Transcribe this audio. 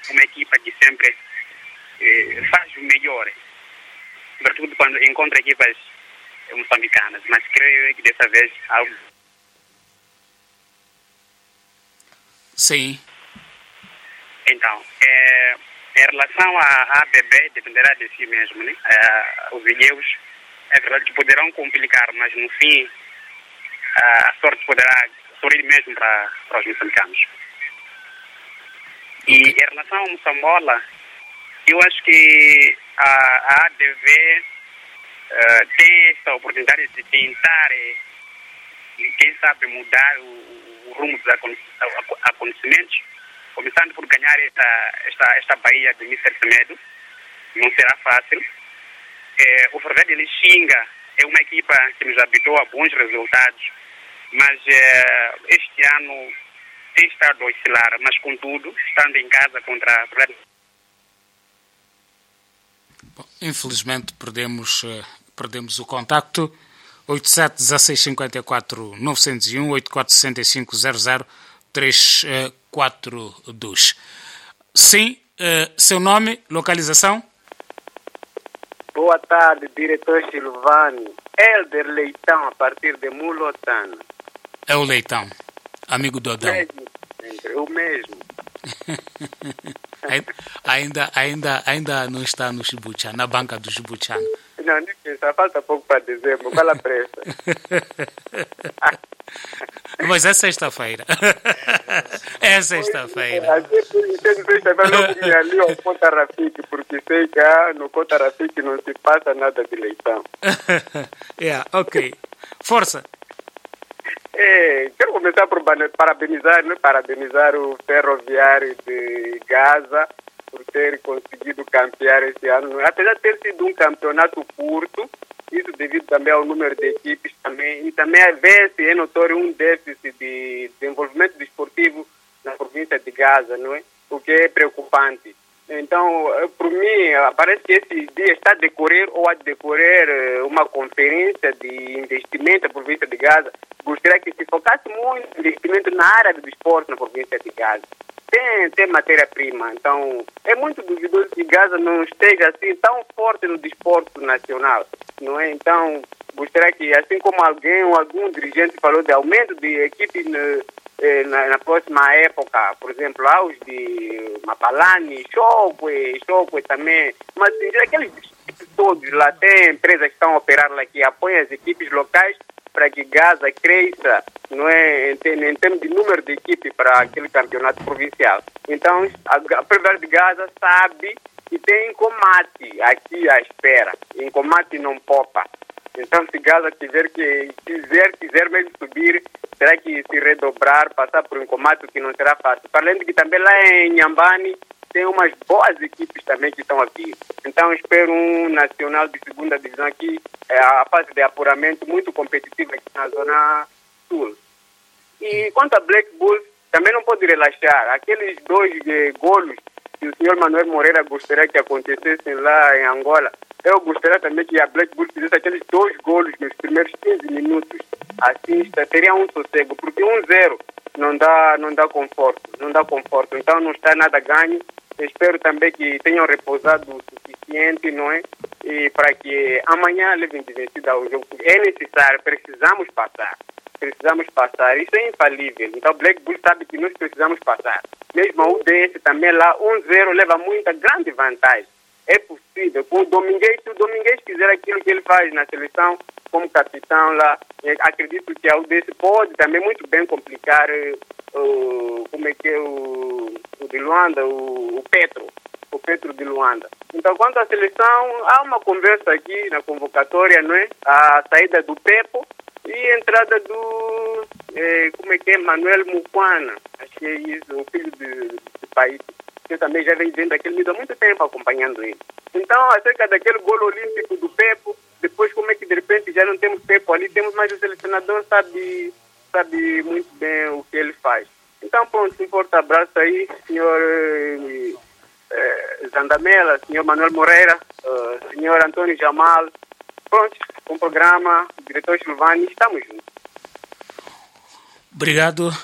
uma equipa que sempre faz o melhor, sobretudo quando encontra equipas moçambicanas, mas creio que dessa vez algo. Sim. Então, em relação à ABB, dependerá de si mesmo, né? Os ilhéus, é verdade que poderão complicar, mas no fim a sorte poderá sorrir mesmo para os moçambicanos. E em relação ao Moçambola, eu acho que a ADV tem essa oportunidade de tentar, quem sabe, mudar o rumo dos acontecimentos, começando por ganhar esta Bahia de Mr. Semedo. Não será fácil. O Verdade de Lixinga é uma equipa que nos habitou a bons resultados, mas este ano tem estado a oscilar, mas contudo, estando em casa contra a Verdade. Bom, infelizmente perdemos o contacto. 87 16 54 901 84 65 00 342. Sim, seu nome, localização? Boa tarde, diretor Silvani. Helder Leitão, a partir de Mulotana. É o Leitão, amigo do Adão. O mesmo. ainda não está no Chibuchan, na banca do Chibuchan. Não, nem pensa, falta pouco para dezembro, qual a pressa? Mas é sexta-feira. É sexta-feira. Sexta-feira não vim ali ao Conta Rafik, porque sei que no Conta Rafik não se passa nada de Leitão. Ok. Força. Quero começar por parabenizar o Ferroviário de Gaza por ter conseguido campear esse ano. Apesar de ter sido um campeonato curto, isso devido também ao número de equipes também, e também a vê-se, é notório um déficit de desenvolvimento desportivo na província de Gaza, não é? O que é preocupante. Então, para mim, parece que esse dia está a decorrer ou a decorrer uma conferência de investimento na província de Gaza. Gostaria que se focasse muito em investimento na área do esporte na província de Gaza. Tem matéria-prima, então é muito duvidoso que Gaza não esteja assim tão forte no desporto nacional, não é? Então, gostaria que, assim como algum dirigente falou de aumento de equipe na próxima época, por exemplo, lá os de Mapalani, Chokwe também, mas aqueles todos lá, tem empresas que estão a operar lá que apoiam as equipes locais para que Gaza cresça, não é, em termos de número de equipe para aquele campeonato provincial. Então, a Prefeitura de Gaza sabe que tem Incomate aqui à espera. Incomate não popa. Então, se Gaza quiser mesmo subir, terá que se redobrar, passar por Incomate, que não será fácil. Para além de que também lá em Nhambane tem umas boas equipes também que estão aqui. Então, espero um nacional de segunda divisão aqui, a fase de apuramento muito competitiva aqui na Zona Sul. E quanto a Black Bulls, também não pode relaxar. Aqueles 2 golos que o senhor Manuel Moreira gostaria que acontecessem lá em Angola, eu gostaria também que a Black Bulls fizesse aqueles 2 golos nos primeiros 15 minutos. Assim, teria um sossego, porque 1-0 não dá conforto. Então, não está nada ganho. Espero também que tenham repousado o suficiente, não é? E para que amanhã levem de vencida ao jogo. É necessário, precisamos passar. Isso é infalível. Então, Black Bulls sabe que nós precisamos passar. Mesmo a UDS também lá, 1-0 leva muita grande vantagem. É possível. Com o Domingues, se o Domingues fizer aquilo que ele faz na seleção, como capitão lá, acredito que a UDS pode também muito bem complicar o de Luanda, o Petro de Luanda. Então, quanto à seleção, há uma conversa aqui na convocatória, não é? A saída do Pepo e a entrada do Manuel Mukwana, acho que é isso, o filho do país. Eu também já venho dentro daquele nível há muito tempo acompanhando ele. Então, acerca daquele gol olímpico do Pepo, depois como é que de repente já não temos Pepo ali, temos mais o selecionador, sabe muito bem o que ele faz. Então, pronto, um forte abraço aí, senhor Zandamela, senhor Manuel Moreira, senhor Antônio Jamal. Pronto, com o programa, diretor Silvani, estamos juntos. Obrigado,